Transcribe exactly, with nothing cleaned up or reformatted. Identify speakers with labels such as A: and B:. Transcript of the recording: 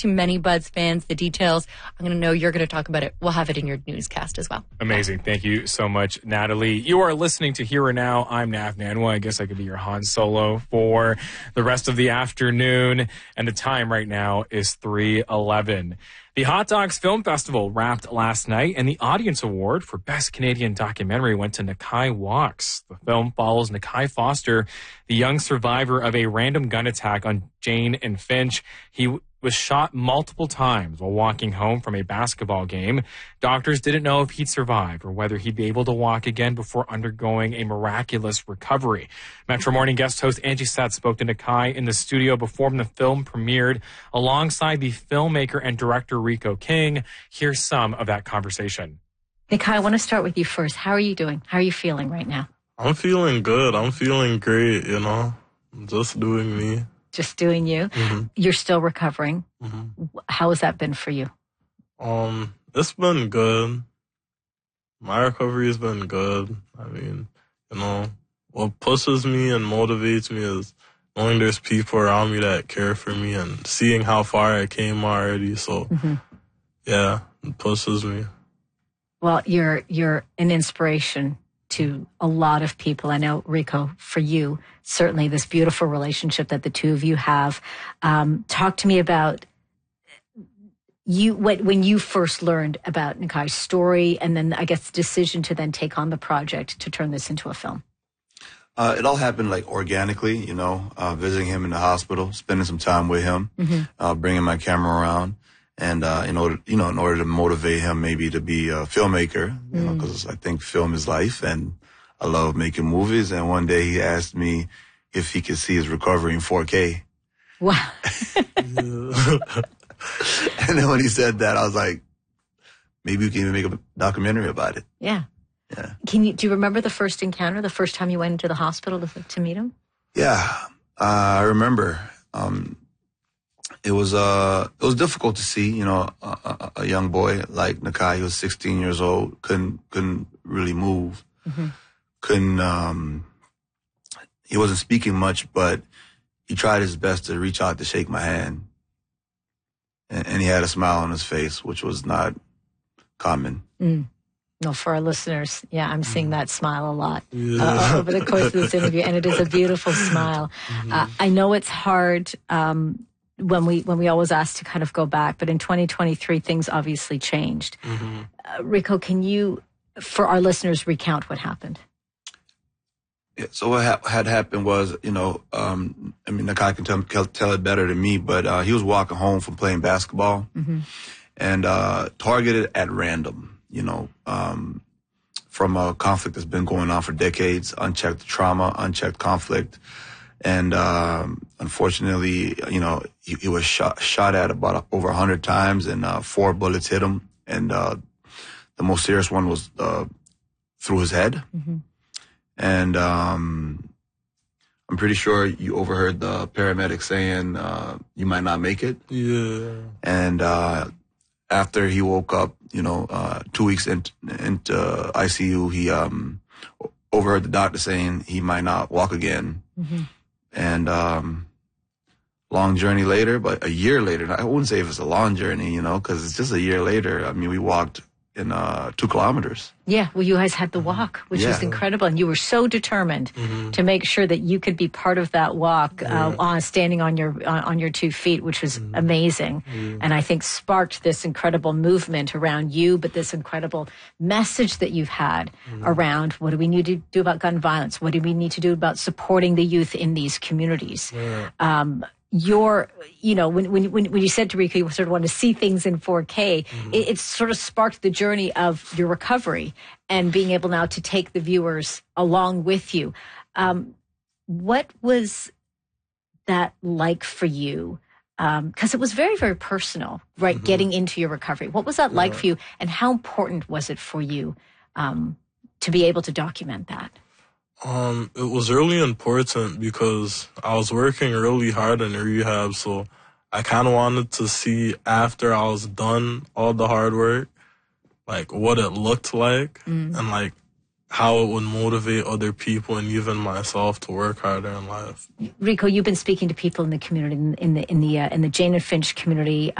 A: to many Buds fans. The details, I'm going to know you're going to talk about it. We'll have it in your newscast as well.
B: Amazing. Thank you so much, Natalie. You are listening to Here and Now. I'm Nav Nanwa. I guess I could be your Han Solo for the rest of the afternoon. And the time right now is three eleven. The Hot Docs Film Festival wrapped last night, and the Audience Award for Best Canadian Documentary went to Nakai Walks. The film follows Nakai Foster, the young survivor of a random gun attack on Jane and Finch. He w- was shot multiple times while walking home from a basketball game. Doctors didn't know if he'd survive or whether he'd be able to walk again before undergoing a miraculous recovery. Metro Morning guest host Angie Seth spoke to Nakai in the studio before the film premiered alongside the filmmaker and director Rico King. Here's some of that conversation.
C: Nakai, I want to start with you first. How are you doing? How are you feeling right now?
D: I'm feeling good. I'm feeling great, you know. I'm just doing me.
C: Just doing you.
D: Mm-hmm.
C: You're still recovering.
D: Mm-hmm.
C: How has that been for you?
D: Um, it's been good. My recovery has been good. I mean, you know, what pushes me and motivates me is knowing there's people around me that care for me and seeing how far I came already. So,
C: mm-hmm.
D: yeah, it pushes me.
C: Well, you're you're an inspiration to a lot of people. I know, Rico, for you, certainly this beautiful relationship that the two of you have. Um, talk to me about you when, when you first learned about Nakai's story, and then I guess the decision to then take on the project to turn this into a film.
E: Uh, it all happened like organically, you know, uh, visiting him in the hospital, spending some time with him,
C: mm-hmm.
E: uh, bringing my camera around. And, uh, in order, you know, in order to motivate him maybe to be a filmmaker, you
C: mm.
E: know, because I think film is life and I love making movies. And one day he asked me if he could see his recovery in four K.
C: Wow.
E: And then when he said that, I was like, maybe we can even make a documentary about it.
C: Yeah.
E: Yeah.
C: Can you, do you remember the first encounter, the first time you went into the hospital to, to meet him?
E: Yeah. Uh, I remember, um, It was uh it was difficult to see, you know, a, a, a young boy like Nakai. He was sixteen years old, couldn't couldn't really move,
C: mm-hmm.
E: couldn't. Um, he wasn't speaking much, but he tried his best to reach out to shake my hand, and, and he had a smile on his face, which was not common.
C: Mm. No, for our listeners, yeah, I'm seeing that smile a lot
D: Yeah.
C: uh, over the course of this interview, and it is a beautiful smile.
D: Mm-hmm.
C: Uh, I know it's hard. Um, when we when we always ask to kind of go back, but in twenty twenty-three things obviously changed.
D: Mm-hmm.
C: Uh, Rico, can you, for our listeners, recount what happened?
E: Yeah, so what ha- had happened was, you know, um, I mean, Nakai can tell, tell it better than me, but uh, he was walking home from playing basketball
C: Mm-hmm.
E: and uh, targeted at random, you know, um, from a conflict that's been going on for decades, unchecked trauma, unchecked conflict. And, um, unfortunately, you know, he, he was shot, shot at about over a hundred times and, uh, four bullets hit him. And, uh, the most serious one was, uh, through his head.
C: Mm-hmm.
E: And, um, I'm pretty sure you overheard the paramedic saying, uh, you might not make it.
D: Yeah.
E: And, uh, after he woke up, you know, uh, two weeks into, into I C U, he, um, overheard the doctor saying he might not walk again.
C: Mm-hmm.
E: And, um, long journey later, but a year later, I wouldn't say if it's a long journey, you know, because it's just a year later. I mean, we walked in, uh, two kilometers.
C: Yeah, well, you guys had the walk, which
E: Yeah.
C: was incredible. And you were so determined
D: Mm-hmm.
C: to make sure that you could be part of that walk, uh,
D: Yeah.
C: on standing on your uh, on your two feet, which was
D: Mm-hmm.
C: amazing.
D: Yeah.
C: And I think sparked this incredible movement around you, but this incredible message that you've had
D: Mm-hmm.
C: around what do we need to do about gun violence? What do we need to do about supporting the youth in these communities?
D: Yeah.
C: Um, your, you know, when, when, when, when you said to Rico, you sort of want to see things in four K,
D: Mm-hmm.
C: it, it sort of sparked the journey of your recovery and being able now to take the viewers along with you. Um, what was that like for you? Um, 'cause it was very, very personal, right?
D: Mm-hmm.
C: Getting into your recovery. What was that like
D: Yeah.
C: for you? And how important was it for you, um, to be able to document that?
D: Um, it was really important because I was working really hard in rehab, so I kind of wanted to see after I was done all the hard work, like what it looked like
C: Mm.
D: and like how it would motivate other people and even myself to work harder in life.
C: Rico, you've been speaking to people in the community, in, in the in the uh, in the Jane and Finch community.